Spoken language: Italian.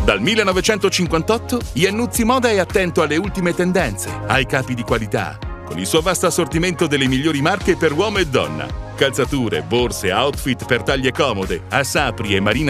Dal 1958 Iannuzzi Moda è attento alle ultime tendenze, ai capi di qualità, con il suo vasto assortimento delle migliori marche per uomo e donna. Calzature, borse, outfit per taglie comode, Asapri e Marina